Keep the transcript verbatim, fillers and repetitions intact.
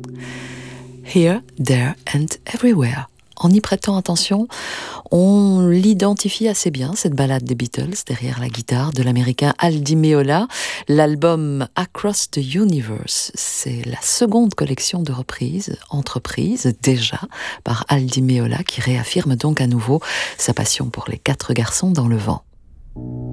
Here, There and Everywhere. En y prêtant attention, on l'identifie assez bien, cette ballade des Beatles, derrière la guitare de l'américain Al Di Meola. L'album Across the Universe, c'est la seconde collection de reprises, entreprise déjà par Al Di Meola, qui réaffirme donc à nouveau sa passion pour les quatre garçons dans le vent.